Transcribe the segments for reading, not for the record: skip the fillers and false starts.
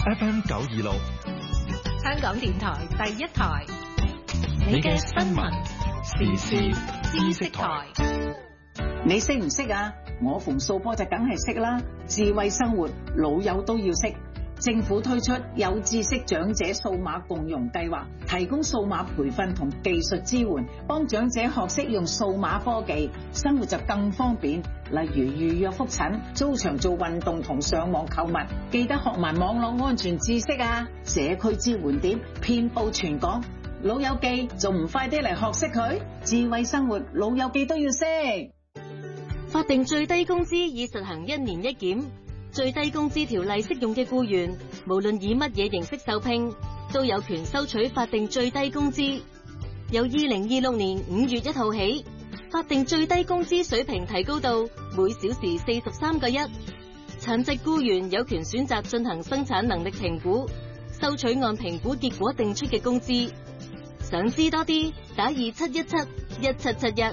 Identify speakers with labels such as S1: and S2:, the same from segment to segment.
S1: FM 926，
S2: 香港電台第一台，你嘅新聞時事知識台。
S3: 你識唔識啊？我馮素波就梗係識啦。智慧生活，老友都要識。政府推出有知識長者數碼共融計劃，提供數碼培訓同技術支援，幫長者學識用數碼科技，生活就更方便。例如預約覆診、租場做運動同上網購物，記得學埋網絡安全知識啊！社區支援點遍佈全港，老友記仲唔快啲嚟學識佢？智慧生活，老友記都要識。
S4: 法定最低工資已實行1年1檢。最低工資條例適用嘅僱員，無論以乜嘢形式受聘，都有權收取法定最低工資。由2026年5月1號起，法定最低工資水平提高到每小時43個1。殘疾僱員有權選擇進行生產能力評估，收取按評估結果定出嘅工資。想知多啲，打27171771。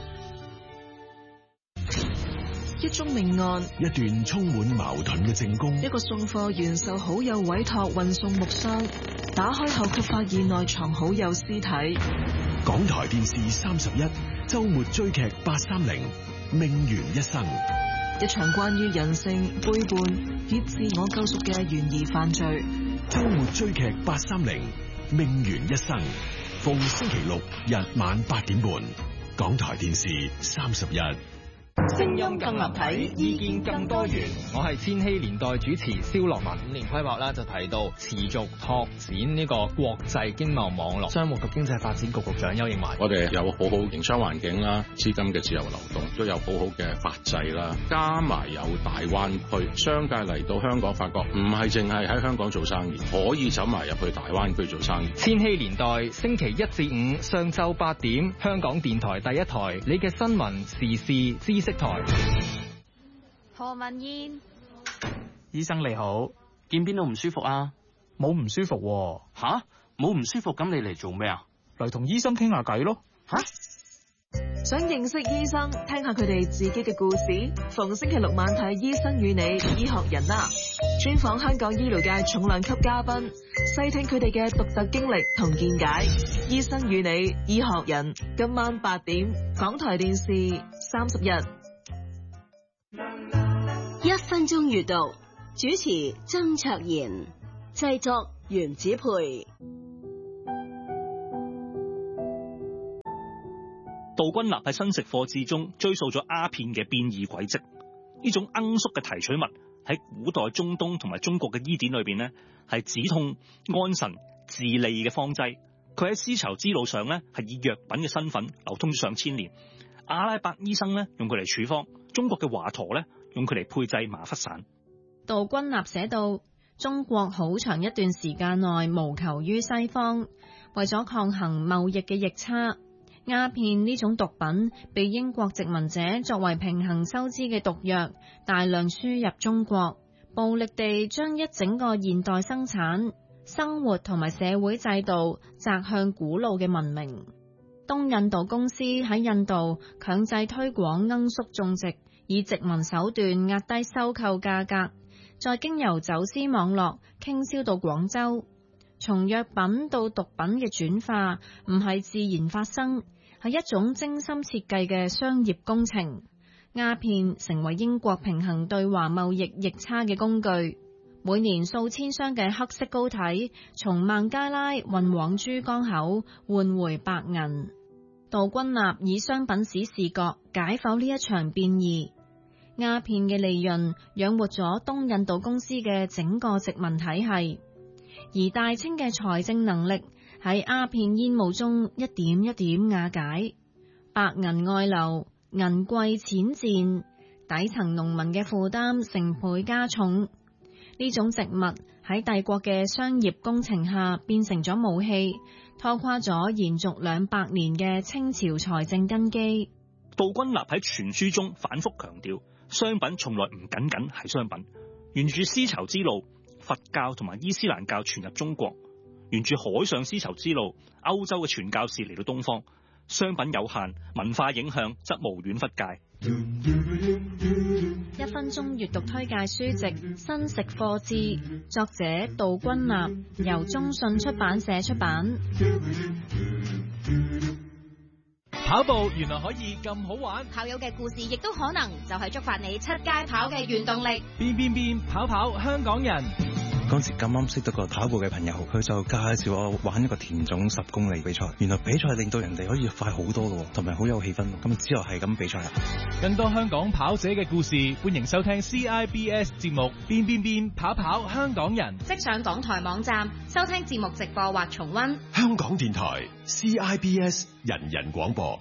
S5: 一宗命案，
S1: 一段充滿矛盾嘅證供，
S5: 一個送貨員受好友委託運送木箱，打開後卻發現內藏好友屍體。
S1: 港台電視31周末追劇830命懸一生，
S5: 一場關於人性背叛與自我救贖嘅懸疑犯罪。
S1: 周末追劇830命懸一生，逢星期六日晚8點半，港台電視31。
S6: 聲音更立體，意見更多元。我係千禧年代主持蕭樂文。5年規劃啦，就提到持續拓展呢個國際經貿網絡。商務及經濟發展局局長邱應華，
S7: 我哋有好好營商環境啦，資金嘅自由流動，都有好好嘅法制啦，加埋有大灣區，商界嚟到香港發覺唔係淨係喺香港做生意，可以走埋入去大灣區做生意。
S6: 千禧年代星期1至5上晝8點，香港電台第一台，你嘅新聞時事知識台。
S8: 何文燕，
S9: 醫生你好，見邊度唔舒服啊？冇唔舒服喎。吓？冇唔舒服咁你嚟做咩啊？嚟同醫生傾下偈咯。吓？
S5: 想認識醫生，聽下佢哋自己嘅故事。逢星期六晚睇《醫生與你》醫學人啦，專訪香港醫療界重量級嘉賓，細聽佢哋嘅獨特經歷同見解。《醫生與你》醫學人，今晚8點，港台電視31。
S4: 1分鐘閱讀，主持曾卓賢，製作袁子培。
S10: 杜君立喺新食貨志中追溯咗鴉片嘅變異軌跡。呢種罌粟嘅提取物喺古代中東同埋中國嘅醫典裏邊呢，係止痛、安神、治痢嘅方劑。佢喺絲綢之路上呢，係以藥品嘅身份流通咗上千年。阿拉伯醫生呢，用佢嚟處方，中國嘅華佗呢，用佢嚟配製麻沸散。
S2: 杜君立寫到，中國好長一段時間內無求於西方，為咗抗衡貿易嘅逆差，鴉片呢種毒品被英國殖民者作為平衡收支嘅毒藥，大量輸入中國，暴力地將一整個現代生產、生活同埋社會制度擲向古老嘅文明。東印度公司喺印度強制推廣罌粟種植，以殖民手段壓低收購價格，再經由走私網絡傾銷到廣州。從藥品到毒品嘅轉化唔係自然發生，係一種精心設計嘅商業工程。鴉片成為英國平衡對華貿易逆差嘅工具。每年數千箱嘅黑色膏體從孟加拉運往珠江口換回白銀。杜君立以商品史視角解剖呢一場變異。鴉片嘅利潤養活咗東印度公司嘅整個殖民體系，而大清嘅財政能力喺鴉片煙霧中一點一點瓦解。白銀外流，銀貴錢賤，底層農民嘅負擔成倍加重。呢種植物喺帝國嘅商業工程下變成咗武器，拖垮咗延續200年嘅清朝財政根基。
S10: 杜君立喺全書中反覆強調，商品從來唔僅僅係商品。沿住絲綢之路，佛教同埋伊斯蘭教傳入中國；沿住海上絲綢之路，歐洲嘅傳教士嚟到東方。商品有限，文化影響則無遠弗屆。
S2: 1分鐘閱讀推介書籍《新食課志》，作者杜君立，由中信出版社出版。
S11: 跑步原來可以咁好玩，
S8: 跑友嘅故事亦都可能就係觸發你出街跑嘅原動力。
S11: 變跑香港人。
S12: 嗰時咁啱識到個跑步嘅朋友，佢就介紹我玩一個田總10公里比賽。原來比賽令到人哋可以快好多嘅，同埋好有氣氛。咁之後係咁比賽啦。
S11: 更多香港跑者嘅故事，歡迎收聽 CIBS 節目變跑香港人。
S8: 即上港台網站收聽節目直播或重溫。
S1: 香港電台 CIBS 人人廣播。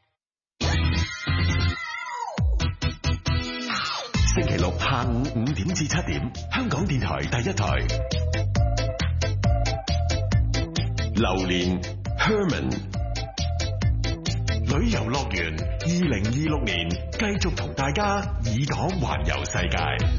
S1: 星期六下午5點至7點，香港電台第一台。榴蓮 Herman 旅遊樂園2026年繼續同大家以港環遊世界。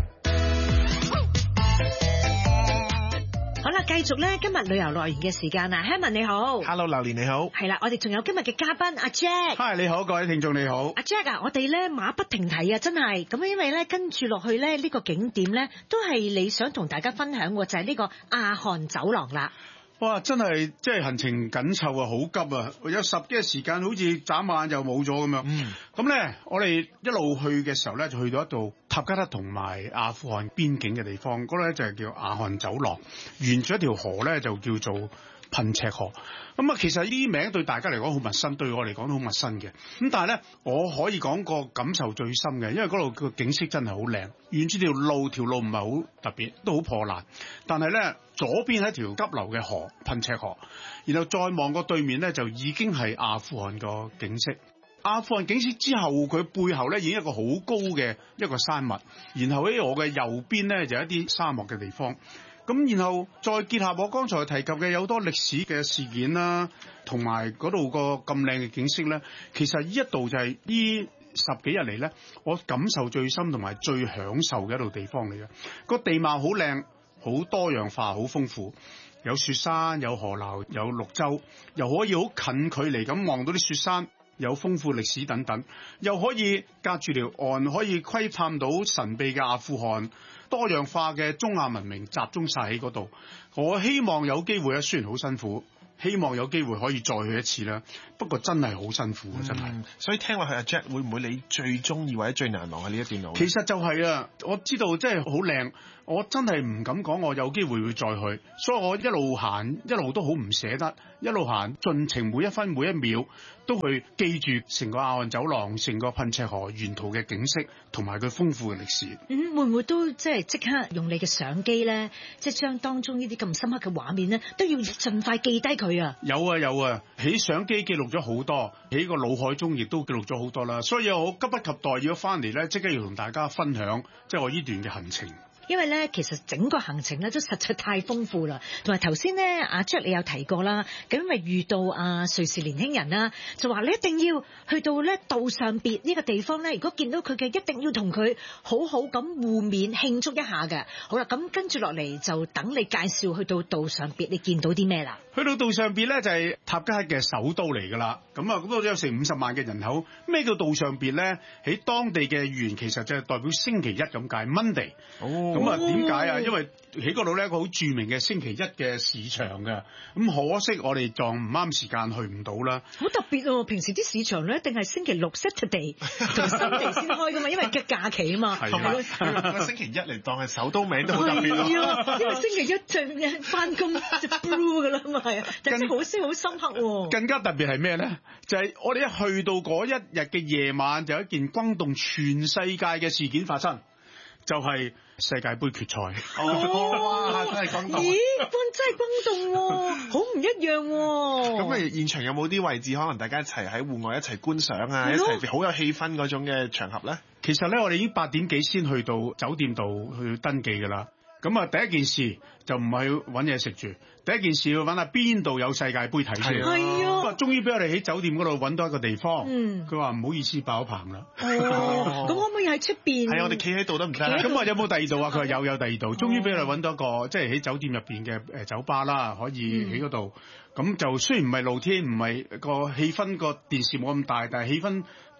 S13: 好啦，繼續咧，今日旅遊樂園嘅時間啊 ，Herman 你好
S14: ，Hello 榴蓮你好，
S13: 係啦，我哋仲有今日嘅嘉賓阿 Jack，Hi
S14: 你好，各位聽眾你好，
S13: 阿 Jack 啊，我哋咧馬不停蹄啊，真係咁，因為咧跟住落去咧呢個景點咧都係你想同大家分享嘅，就係呢個亞漢走廊啦。
S14: 哇！真係即係行程緊湊啊，好急啊！有10幾日時間，好似眨眼就冇咗咁樣。咁咧，我哋一路去嘅時候咧，就去到一度塔吉克同埋阿富汗邊境嘅地方，嗰度咧就係叫亞漢走廊，沿住一條河咧就叫做噴赤河。咁啊，其實呢啲名對大家嚟講好陌生，對我嚟講都好陌生嘅。咁但係咧，我可以講個感受最深嘅，因為嗰度個景色真係好靚，沿住條路唔係好特別，都好破爛，但係咧左邊係一條急流嘅河，噴赤河，然後再望過對面咧就已經係阿富汗個景色。阿富汗景色之後，佢背後咧已經一個好高嘅一個山脈，然後喺我嘅右邊咧就一啲沙漠嘅地方。咁然後再結合我剛才提及嘅有好多歷史嘅事件啦，同埋嗰度個咁靚嘅景色咧，其實呢一度就係呢10幾日嚟咧，我感受最深同埋最享受嘅一度地方嚟嘅。個地貌好靚，好多樣化，好豐富，有雪山，有河流，有綠洲，又可以好近距離咁望到啲雪山，有豐富歷史等等，又可以隔住條岸可以窺探到神秘嘅阿富汗。多樣化嘅中亞文明集中晒喺嗰度，我希望有機會咧，雖然好辛苦，希望有機會可以再去一次啦。不過真係好辛苦啊，真係。
S15: 所以聽落去阿 Jack 會唔會你最中意或者最難忘喺呢一段路？
S14: 其實就係啊，我知道真係好靚，我真係唔敢講我有機會會再去，所以我一路行一路都好唔捨得，一路行盡情每一分每一秒都去記住成個亞漢走廊、成個噴赤河沿途嘅景色同埋佢豐富嘅歷史。
S13: 會唔會都即刻用你嘅相機咧，即係將當中呢啲咁深刻嘅畫面咧，都要盡快記低佢啊？
S14: 有啊，喺相機記錄咗好多，喺個腦海中亦都記錄咗好多啦。所以我急不及待要翻嚟咧，即刻要同大家分享，即係我呢段嘅行程。
S13: 因為咧，其實整個行程咧都實在太豐富啦，同埋頭先咧，阿 Jack 你有提過啦，咁因為遇到瑞士年輕人啦，就話你一定要去到咧杜尚別呢個地方咧，如果見到佢嘅，一定要同佢好好咁互勉慶祝一下嘅。好啦，咁跟住落嚟就等你介紹去到杜尚別，你見到啲咩啦？
S14: 去到杜尚別咧就係塔吉克嘅首都嚟㗎啦，咁啊咁都有成50萬嘅人口。咩叫杜尚別咧？喺當地嘅語言其實就係代表星期一咁解 Monday。咁啊，點解啊？因為喺嗰度咧，一個好著名嘅星期一嘅市場嘅。咁可惜我哋撞唔啱時間去唔到啦。
S13: 好特別喎！平時啲市場咧，一定係星期六 Saturday 同 Sunday 先開噶嘛，因為嘅假期啊嘛。
S15: 同埋星期一嚟當係首都名都好特別咯。
S13: 因為星期一就翻工就 blue 噶啦嘛，係啊，真係好深刻喎。
S14: 更加特別係咩咧？就係我哋一去到嗰一日嘅夜晚，就有一件轟動全世界嘅事件發生，就係世界盃決賽。
S15: 哇！真係轟動。
S13: 咦？真係轟動喎，好唔一樣喎。
S15: 咁你現場有冇啲位置可能大家一齊喺戶外一齊觀賞啊，一齊好有氣氛嗰種嘅場合咧？
S14: 其實咧，我哋已經8點幾先去到酒店度去登記㗎啦。咁啊，第一件事就唔係揾嘢食住，第一件事要揾下邊度有世界盃睇先。
S13: 係啊，
S14: 咁啊，終於俾我哋喺酒店嗰度揾到一個地方。佢話唔好意思爆棚啦。
S13: 咁可唔可以喺出邊？
S15: 係我哋企喺度得唔得？
S14: 咁啊，有冇第二度啊？佢話有第二度。終於俾我哋揾到一個，即係喺酒店入邊嘅酒吧啦，可以喺嗰度。咁就雖然唔係露天，唔係個氣氛個電視冇咁大，但係氣氛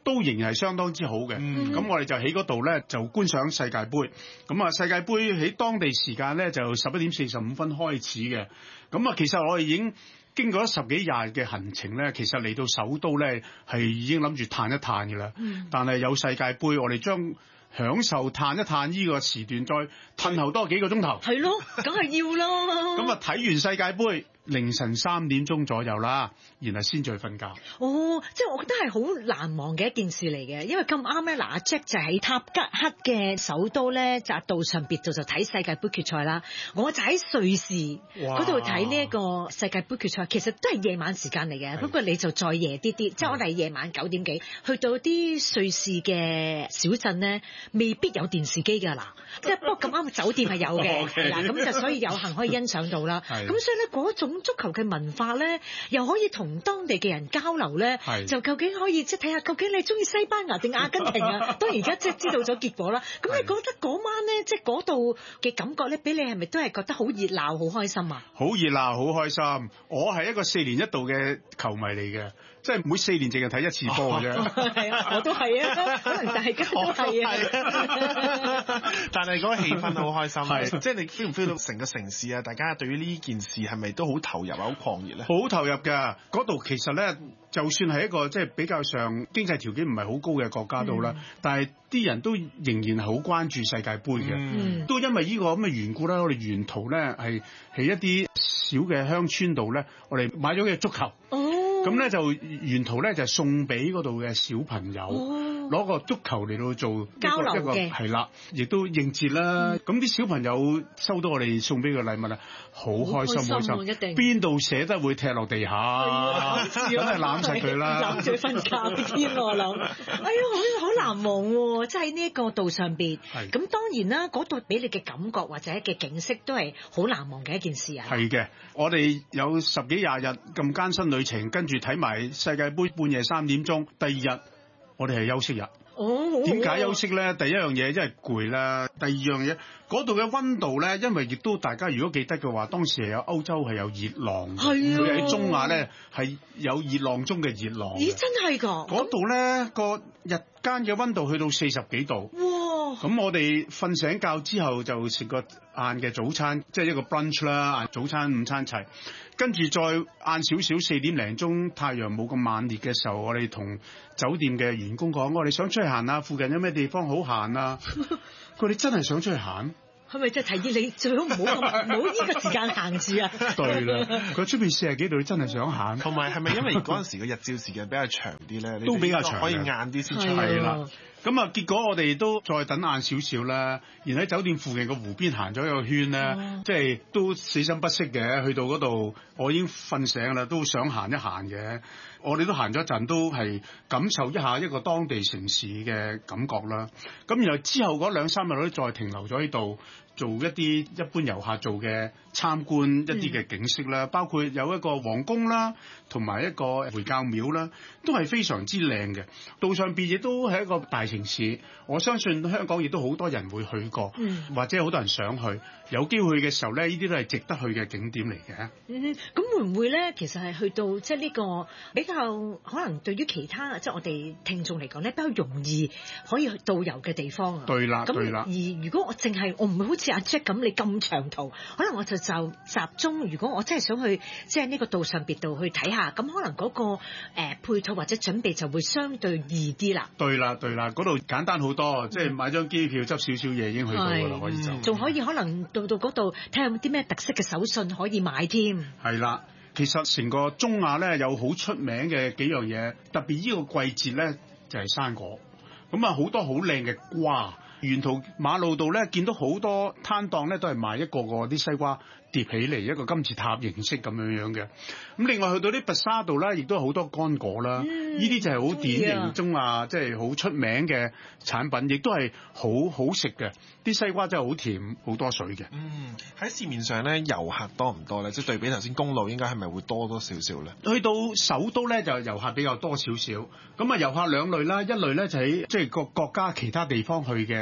S14: 都仍然係相當之好嘅。咁我哋就喺嗰度咧就觀賞世界盃。咁啊，世界盃喺當地時間咧就11:45開始嘅。咁啊，其實我哋已經經過咗10幾日嘅行程咧，其實嚟到首都咧係已經諗住嘆一嘆嘅啦。但係有世界盃，我哋將享受嘆一嘆呢個時段，再褪後多幾個鐘頭。
S13: 係咯，梗係要啦。
S14: 咁啊，睇完世界盃，凌晨3點鐘左右啦，然後先再瞓覺。
S13: 哦，即係我覺得係好難忘嘅一件事嚟嘅，因為咁啱咧，嗱阿 Jack 就喺塔吉克嘅首都咧，就杜尚別度就睇世界盃決賽啦。我就喺瑞士嗰度睇呢一個世界盃決賽，其實都係夜晚時間嚟嘅，不過你就再夜啲啲，即係我哋夜晚9點幾去到啲瑞士嘅小鎮咧，未必有電視機㗎嗱，即係不過咁啱酒店係有嘅，係啦，咁就所以有幸可以欣賞到啦。咁所以咧嗰種足球嘅文化咧，又可以同當地嘅人交流咧，就究竟可以即係睇下究竟你中意西班牙定阿根廷啊？當然而家即係知道咗結果啦。咁你覺得嗰晚咧，即係嗰度嘅感覺咧，俾你係咪都係覺得好熱鬧、好開心啊？
S14: 好熱鬧、好開心。我係一個4年一度嘅球迷嚟嘅，即係每4年淨係睇一次波嘅啫。
S13: 係啊，我都係啊，可能大家都係啊。
S15: 但係嗰個氣氛好開心，即係你 feel 唔 feel 到成個城市啊？大家對於呢件事係咪都好投入啊？好狂熱咧？
S14: 好投入㗎！嗰度其實咧，就算係一個即係比較上經濟條件唔係好高嘅國家度啦，但係啲人都仍然係好關注世界盃嘅。都因為呢個咁嘅緣故咧，我哋沿途咧係喺一啲小嘅鄉村度咧，我哋買咗嘅足球。咁咧就沿途咧就送俾嗰度嘅小朋友，攞個足球嚟到做
S13: 交流嘅，
S14: 係啦，亦都應節啦。咁啲小朋友收到我哋送俾嘅禮物啊，好開心，開心，邊度捨得會踢落地下？梗係攬實佢啦，
S13: 攬住瞓覺添我諗。哎呀，好難忘喎！即係呢一個道上邊。咁當然啦，嗰度俾你嘅感覺或者嘅景色都係好難忘嘅一件事啊。
S14: 係嘅，我哋有10幾20日咁艱辛旅程，跟住睇埋世界盃半夜3點鐘，第二日我哋係休息日。點解休息咧？第一樣嘢真係攰啦，第二樣嘢嗰度嘅溫度咧，因為亦都大家如果記得嘅話，當時係有歐洲係有熱浪，佢喺中亞咧係有熱浪中嘅熱浪。
S13: 咦，真係㗎？
S14: 嗰度咧個日間嘅溫度去到40幾度。哇！咁我哋瞓醒覺之後就食個晏嘅早餐，即係一個 brunch 啦，早餐午餐齊。跟住再晏少少4點零鐘，太陽冇咁猛烈嘅時候，我哋同酒店嘅員工講：我哋想出去行啊，附近有咩地方好行啊？佢哋真係想出去行。
S13: 係咪即係提議你最好唔好呢個時間行住啊？
S14: 對啦，佢出邊40幾度，你真係想行。
S15: 同埋係咪因為嗰陣時嘅日照時間比較長啲咧？
S14: 都比較長，
S15: 可以晏啲先出去
S14: 啦。咁啊，結果我哋都再等晏少少啦，然後喺酒店附近個湖邊行咗一個圈咧，即係都死心不息嘅。去到嗰度，我已經瞓醒啦，都想行一行嘅。我哋都行咗一陣，都係感受一下一個當地城市嘅感覺啦。咁然後之後嗰2-3日我都再停留咗喺度，做一啲一般遊客做嘅參觀一啲嘅景色啦，包括有一個皇宮啦，同埋一個回教廟啦，都係非常之靚嘅。道上邊亦都係一個大城市，我相信香港亦都好多人會去過，或者好多人想去。有機會嘅時候咧，呢啲都係值得去嘅景點嚟嘅。
S13: 咁會唔會咧？其實係去到即係呢個比較可能對於其他即係我哋聽眾嚟講咧，比較容易可以去導遊嘅地方啊。
S14: 對啦，對啦。
S13: 而如果我淨係我唔會好似阿 Jack 咁，你咁長途，可能我就集中。如果我真係想去即係呢個道上別度去睇下，咁可能嗰個配套或者準備就會相對易啲啦。
S14: 對啦，對啦，嗰度簡單好多，即係買張機票執少少嘢已經去到㗎啦，可以走。
S13: 仲可以可能到嗰度睇下有冇啲咩特色嘅手信可以買添。
S14: 係啦，其實成個中亞咧有好出名嘅幾樣嘢，特別呢個季節咧就係生果，咁啊好多好靚嘅瓜。沿途馬路度咧見到好多攤檔咧都係賣一個個啲西瓜疊起嚟一個金字塔形式咁樣嘅。咁另外去到啲白沙度咧，亦都好多乾果啦。呢啲就係好典型中亞即係好出名嘅產品，亦都係好好食嘅。啲西瓜真係好甜，好多水嘅。
S15: 喺市面上咧遊客多唔多咧？即係對比頭先公路，應該係咪會多少少咧？
S14: 去到首都咧就遊客比較多少少。咁啊遊客兩類啦，一類咧就喺即係個國家其他地方去嘅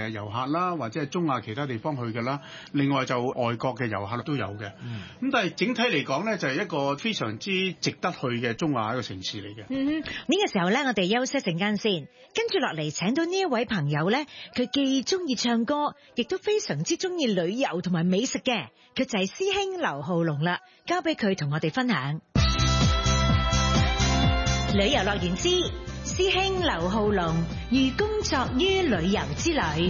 S14: 嘅遊客啦，或者係中亞其他地方去嘅啦。另外就外國嘅遊客都有嘅。咁但係整體嚟講咧，就係一個非常之值得去嘅中亞一個城市嚟嘅。
S13: 呢個時候咧，我哋休息陣間先，跟住落嚟請到呢一位朋友咧，佢既中意唱歌，亦都非常之中意旅遊同埋美食嘅，佢就係師兄劉浩龍啦，交俾佢同我哋分享。旅遊樂園之師兄劉浩龍寓工作於旅遊之旅。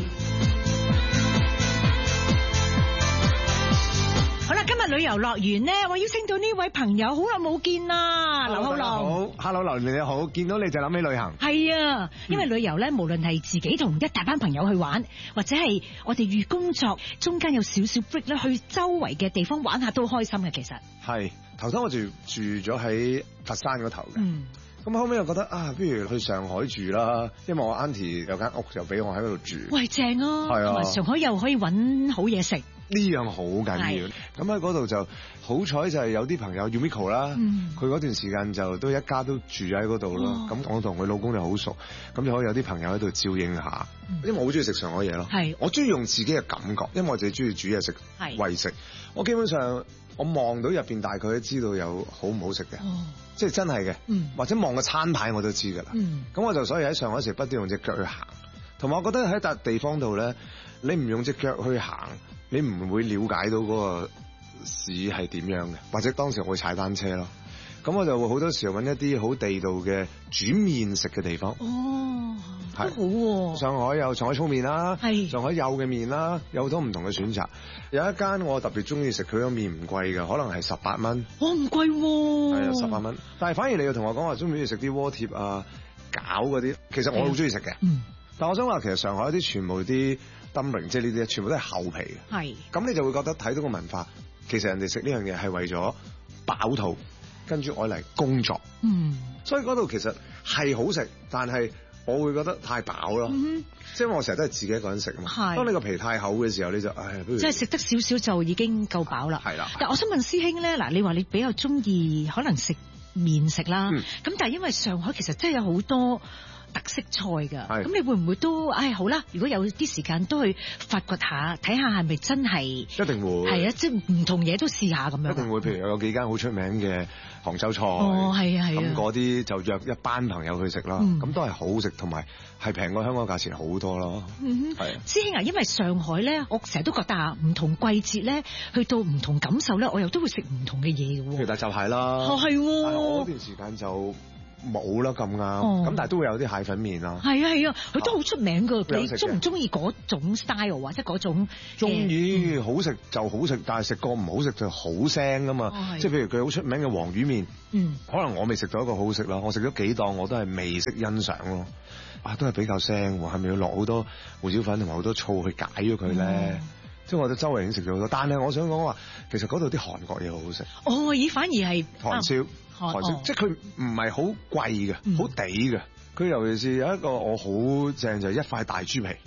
S13: 好啦，今日旅遊樂園呢，我邀請到呢位朋友，好耐冇見啦，劉浩龍。
S16: 好 ，Hello， 劉年你好，見到你就諗起旅行。
S13: 係啊，因為旅遊咧，無論係自己同一大班朋友去玩，或者係我哋寓工作中間有少少 break 咧，去周圍嘅地方玩下都開心嘅。其實係
S16: 頭先我住咗喺佛山嗰頭嘅。咁後尾又覺得不如去上海住啦，因為我 auntie 有間屋就俾我喺嗰度住。
S13: 喂，正啊！係啊，同埋上海又可以揾好嘢食，呢
S16: 樣好緊要。咁喺嗰度就好彩就係有啲朋友 Umiko 啦，佢嗰段時間就都一家都住喺嗰度咯。咁我同佢老公就好熟，咁就可以有啲朋友喺度照應下。因為我好中意食上海嘢咯，我中意用自己嘅感覺，因為我自己中意煮嘢食、餵食。我基本上我望到入邊大概都知道有好唔好食嘅。即係真係嘅，或者望個餐牌我都知㗎啦。咁我就所以喺上海時不斷用隻腳去行，同埋我覺得喺笪地方度咧，你唔用隻腳去行，你唔會了解到嗰個市係點樣嘅。或者當時我會踩單車咯，咁我就會好多時候揾一啲好地道嘅煮麵食嘅地方。都好喎。上海有上海粗麵啦，上海有嘅麵啦，有好多唔同嘅選擇。有一間我特別中意食，佢個麵唔貴嘅，可能係18蚊。唔貴喎。係啊，18蚊。但係反而你要同我講話，中唔中意食啲鍋貼啊、餃嗰啲？其實我好中意食嘅。但我想話，其實上海啲全部啲 dumpling，即係呢啲全部都係厚皮嘅。係。咁你就會覺得睇到個文化，其實人哋食呢樣嘢係為咗飽肚，跟住愛嚟工作。所以嗰度其實係好食，但係我會覺得太飽咯，即係我成日都係自己一個人食啊嘛。當你個皮太厚嘅時候，你就不如即係食得少少就已經夠飽啦。係啦。但我想問師兄咧，嗱，你話你比較中意可能食麵食啦，咁但係因為上海其實真係有好多特色菜㗎，咁你會唔會都好啦？如果有啲時間都去發掘下，睇下係咪真係一定會係啊，即係唔同嘢都試下咁樣。一定會，譬如有幾間好出名嘅杭州菜，係啊，咁嗰啲就約一班朋友去食啦，咁都係好食，同埋係平過香港價錢好多咯。係師兄啊，因為上海咧，我成日都覺得唔同季節咧，去到唔同感受咧，我又都會食唔同嘅嘢嘅喎。譬如大閘蟹啦，係喎，我嗰段時間就冇啦咁啱，咁但係都會有啲蟹粉麵啦。係啊，佢都好出名㗎。你中唔中意嗰種 style 或者嗰種？中意，好食就好食，但係食過唔好食就好腥㗎嘛。即係譬如佢好出名嘅黃魚麵，可能我未食到一個好食啦。我食咗幾檔我都係未識欣賞咯。都係比較腥喎，係咪要落好多胡椒粉同埋好多醋去解咗佢咧？即係我哋周圍已經食咗好多，但係我想講話，其實嗰度啲韓國嘢好好食。咦，反而係韓燒，即係佢唔係好貴嘅，好地嘅。佢尤其是有一個我好正就係一塊大豬皮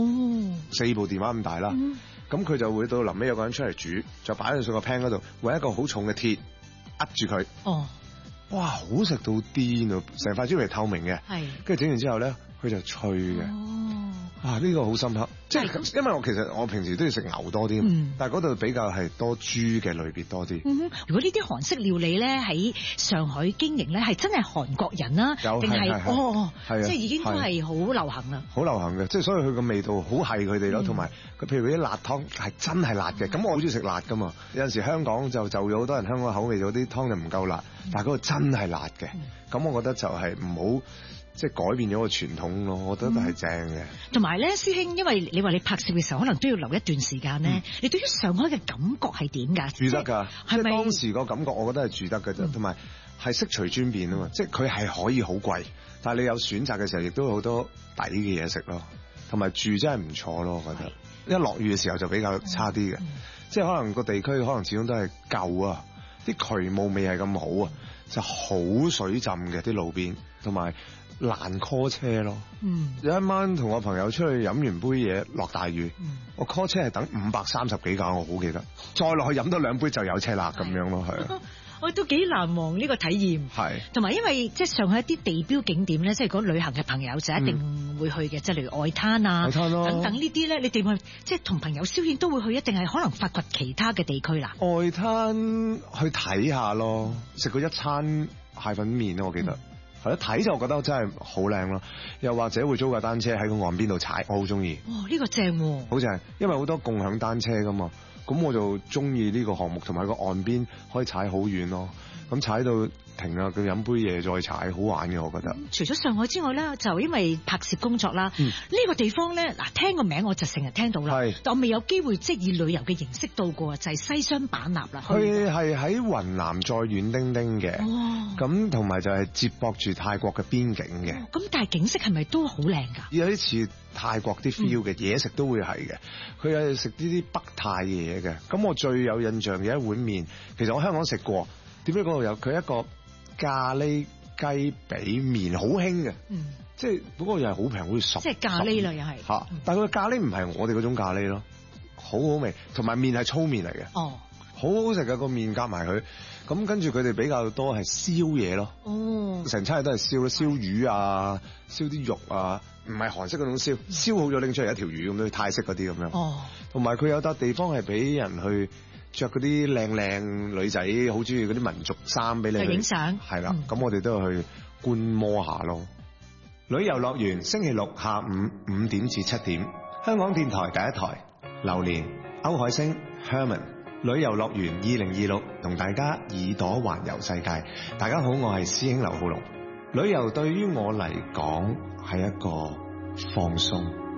S16: ，4部電話咁大啦。咁佢就會到臨尾有個人出嚟煮，就擺喺上個 pan 嗰度，揾一個好重嘅鐵握住佢。哇，好食到癲啊！成塊豬皮透明嘅，跟住整完之後咧，佢就脆嘅。呢個好深刻，即係因為我其實我平時都要食牛多啲，但係嗰度比較係多豬嘅類別多啲。如果呢啲韓式料理咧喺上海經營咧，係真係韓國人啦，定係即係已經都係好流行啦。好流行嘅，即係所以佢個味道好係佢哋咯，同埋佢譬如嗰啲辣湯係真係辣嘅。咁我好中意食辣噶嘛，有陣時香港就有好多人香港口味咗啲湯就唔夠辣，但係嗰個真係辣嘅。咁我覺得就係唔好即係改變咗個傳統咯，我覺得都係正嘅。同埋咧，師兄，因為你話你拍攝嘅時候可能都要留一段時間咧，你對於上海嘅感覺係點㗎？住得㗎，係咪當時個感覺？我覺得係住得㗎啫，同埋係悉隨尊便啊嘛，即係佢係可以好貴，但係你有選擇嘅時候，亦都有好多抵嘅嘢食咯，同埋住真係唔錯咯，我覺得。一落雨嘅時候就比較差啲嘅，即係可能個地區可能始終都係舊啊，啲渠務未係咁好啊，就好水浸嘅啲路邊，同埋難 call 車咯。有一晚同我朋友出去飲完杯嘢，落大雨，我 call 車係等530幾架，我好記得。再落去飲多2杯就有車啦咁樣咯，係啊。
S13: 我都幾難忘呢個體驗。
S16: 係，
S13: 同埋因為即係上海一啲地標景點咧，即係如果旅行嘅朋友就一定會去嘅，即係例如外灘啊，等等呢啲咧，你哋去即係同朋友消遣都會去，一定係可能發掘其他嘅地區啦。
S16: 外灘去睇下咯，食過一餐蟹粉麵咯，我記得。係一睇就覺得真係好靚咯，又或者會租架單車喺個岸邊度踩，我好中意。
S13: 哇，呢個正喎！
S16: 好正，因為好多共享單車噶嘛，咁我就中意呢個項目，同埋個岸邊可以踩好遠咯。咁踩到停啦，佢飲杯嘢再踩，好玩嘅我覺得。
S13: 除咗上海之外咧，就因為拍攝工作啦，呢個地方咧嗱，聽個名我就成日聽到啦，但我未有機會即係以旅遊嘅形式到過，就係西雙版納啦。
S16: 佢係喺雲南再遠丁丁嘅，咁同埋就係接駁住泰國嘅邊境嘅。
S13: 咁但係景色係咪都好靚㗎？
S16: 有啲似泰國啲 feel 嘅，嘢食都會係嘅。佢係食呢啲北泰嘅嘢嘅。咁我最有印象嘅一碗麵，其實我香港食過，點解嗰度有？佢一個咖喱雞髀麵好興嘅，即係嗰個又係好平，好似10。
S13: 即係咖喱啦，又係
S16: 嚇，但係佢嘅咖喱唔係我哋嗰種咖喱咯，好好味，同埋麵係粗麵嚟嘅，好好食嘅個麵夾埋佢。咁跟住佢哋比較多係燒嘢咯，成餐嘢都係燒咯，燒魚啊，燒啲肉啊，唔係韓式嗰種燒好咗拎出嚟一條魚咁樣，泰式嗰啲咁樣。同埋佢有笪地方係俾人去着嗰啲靚靚女仔好中意嗰啲民族衫俾你去
S13: 影相，
S16: 係啦，咁我哋都去觀摩下咯。旅遊樂園星期六下午5點至7點，香港電台第一台，榴蓮、歐海星、Herman 旅遊樂園2026同大家耳朵環遊世界。大家好，我係師兄劉浩龍。旅遊對於我嚟講係一個放鬆。